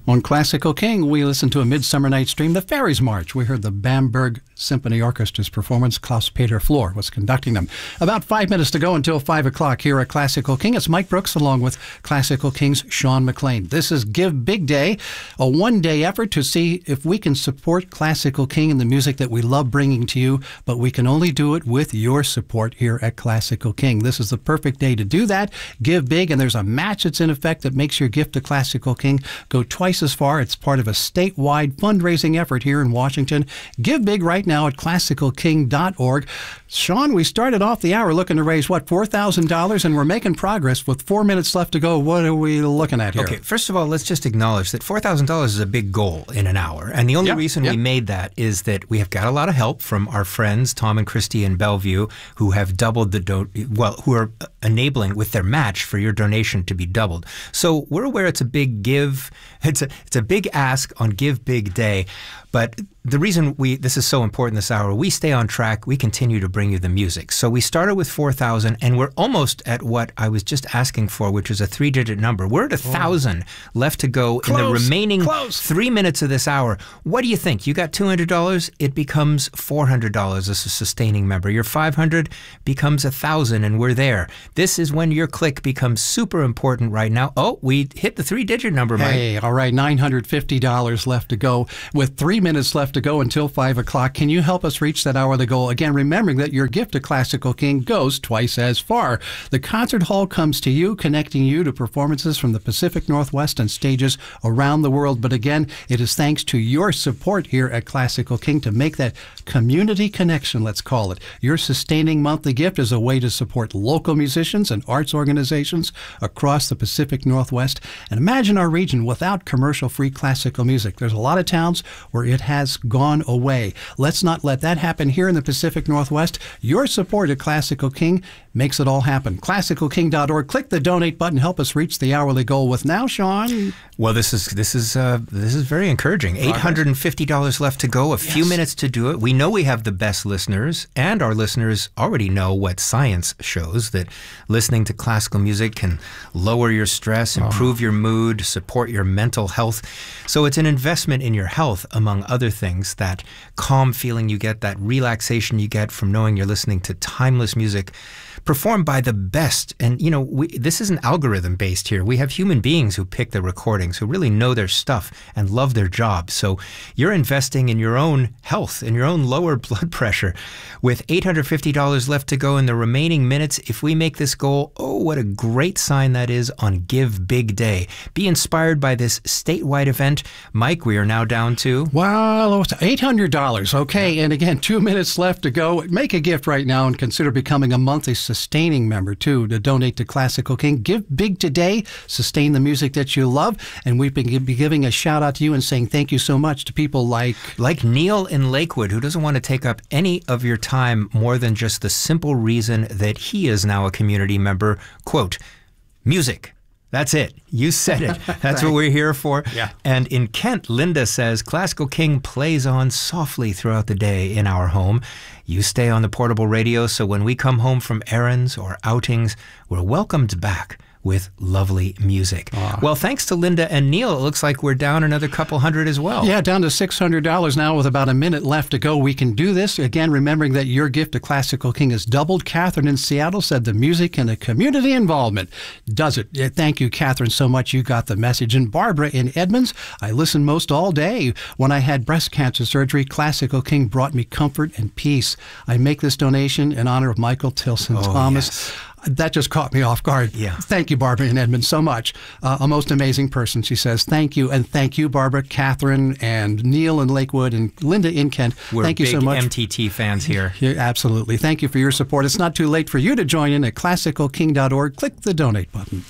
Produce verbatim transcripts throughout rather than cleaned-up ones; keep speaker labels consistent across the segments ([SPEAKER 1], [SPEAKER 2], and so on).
[SPEAKER 1] On Classical King, we listened to A Midsummer Night's Dream, The Fairies March. We heard the Bamberg Symphony Orchestra's performance. Klaus-Peter Flohr was conducting them. About five minutes to go until five o'clock here at Classical King. It's Mike Brooks along with Classical King's Sean McLean. This is Give Big Day, a one-day effort to see if we can support Classical King and the music that we love bringing to you, but we can only do it with your support here at Classical King. This is the perfect day to do that. Give big, and there's a match that's in effect that makes your gift to Classical King go twice as far. It's part of a statewide fundraising effort here in Washington. Give big right now at classical king dot org. Sean, we started off the hour looking to raise, what, four thousand dollars, and we're making progress with four minutes left to go. What are we looking at here?
[SPEAKER 2] Okay, first of all, let's just acknowledge that four thousand dollars is a big goal in an hour. And the only yep, reason yep. we made that is that we have got a lot of help from our friends, Tom and Christy in Bellevue, who have doubled the, do- well, who are enabling with their match for your donation to be doubled. So we're aware it's a big give, it's a, it's a big ask on Give Big Day. But the reason we this is so important this hour, we stay on track, we continue to bring you the music. So we started with four thousand, and we're almost at what I was just asking for, which is a three-digit number. We're at one thousand oh. left to go Close. in the remaining Close. three minutes of this hour. What do you think? You got two hundred dollars, it becomes four hundred dollars as a sustaining member. Your five hundred dollars becomes one thousand dollars, and we're there. This is when your click becomes super important right now. Oh, we hit the three-digit number, Mike.
[SPEAKER 1] Hey, all right, nine hundred fifty dollars left to go with three minutes left to go until five o'clock. Can you help us reach that hourly goal? Again, remembering that your gift to Classical King goes twice as far. The concert hall comes to you, connecting you to performances from the Pacific Northwest and stages around the world. But again, it is thanks to your support here at Classical King to make that community connection, let's call it. Your sustaining monthly gift is a way to support local musicians and arts organizations across the Pacific Northwest. And imagine our region without commercial-free classical music. There's a lot of towns where it has gone away. Let's not let that happen here in the Pacific Northwest. Your support at Classical King makes it all happen. classical king dot org. Click the donate button. Help us reach the hourly goal with now, Sean.
[SPEAKER 2] Well, this is this is uh, this is very encouraging. eight hundred fifty dollars left to go. A yes. few minutes to do it. We know we have the best listeners, and our listeners already know what science shows, that listening to classical music can lower your stress, improve oh. your mood, support your mental health. So it's an investment in your health, among other things. That calm feeling you get, that relaxation you get from knowing you're listening to timeless music performed by the best. And, you know, we, this isn't algorithm based here. We have human beings who pick the recordings, who really know their stuff and love their job. So you're investing in your own health and your own lower blood pressure. With eight hundred fifty dollars left to go in the remaining minutes, if we make this goal, oh, what a great sign that is on Give Big Day. Be inspired by this statewide event. Mike, we are now down to...
[SPEAKER 1] Well, eight hundred dollars. Okay, and again, two minutes left to go. Make a gift right now and consider becoming a monthly sustaining member, too, to donate to Classical King. Give big today. Sustain the music that you love. And we've been be giving a shout-out to you and saying thank you so much to people like...
[SPEAKER 2] Like Neil in Lakewood, who doesn't want to take up any of your time more than just the simple reason that he is now a community member. Quote, music. That's it. You said it. That's what we're here for.
[SPEAKER 1] Yeah.
[SPEAKER 2] And in Kent, Linda says, Classical King plays on softly throughout the day in our home. You stay on the portable radio, so when we come home from errands or outings, we're welcomed back with lovely music. Aww. Well, thanks to Linda and Neil, it looks like we're down another couple hundred as well.
[SPEAKER 1] Yeah, down to six hundred dollars now with about a minute left to go. We can do this. Again, remembering that your gift to Classical King is doubled. Catherine in Seattle said the music and the community involvement does it. Thank you, Catherine, so much. You got the message. And Barbara in Edmonds, I listened most all day. When I had breast cancer surgery, Classical King brought me comfort and peace. I make this donation in honor of Michael Tilson
[SPEAKER 2] oh,
[SPEAKER 1] Thomas.
[SPEAKER 2] Yes.
[SPEAKER 1] That just caught me off guard.
[SPEAKER 2] Yeah.
[SPEAKER 1] Thank you, Barbara in Edmonds, so much. Uh, a most amazing person, she says. Thank you. And thank you, Barbara, Catherine, and Neil in Lakewood, and Linda in Kent.
[SPEAKER 2] We're
[SPEAKER 1] thank you so much.
[SPEAKER 2] M T T fans here.
[SPEAKER 1] Yeah, absolutely. Thank you for your support. It's not too late for you to join in at classical king dot org. Click the donate button.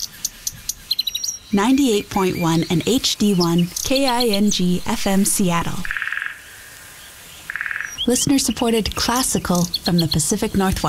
[SPEAKER 3] ninety-eight point one and H D one K I N G F M Seattle. Listener-supported classical from the Pacific Northwest.